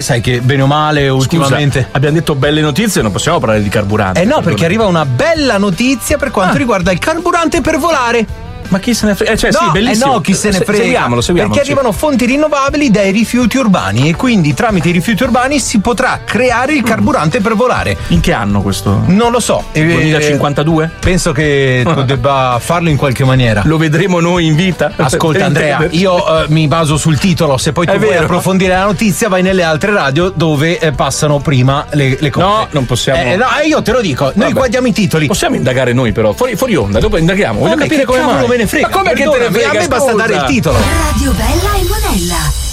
sai che bene o male ultimamente. Scusa, abbiamo detto belle notizie, non possiamo parlare di carburante. No, perché arriva una bella notizia per quanto riguarda il carburante per volare. Ma chi se ne frega? Cioè, no, sì, bellissimo. No, chi se ne frega. Seguiamolo. Perché arrivano fonti rinnovabili dai rifiuti urbani e quindi tramite i rifiuti urbani si potrà creare il carburante per volare. In che anno questo? Non lo so. 2052? Penso che tu debba farlo in qualche maniera. Lo vedremo noi in vita. Ascolta Andrea, io mi baso sul titolo. Se poi tu vuoi approfondire la notizia, vai nelle altre radio dove passano prima le cose. No, non possiamo. No, io te lo dico. Noi qua diamo i titoli. Possiamo indagare noi, però. Fuori onda, dopo indaghiamo. Voglio capire come mai. Me ne frega. Ma come che te ne frega? A me basta dare il titolo. Radio Bella e Monella.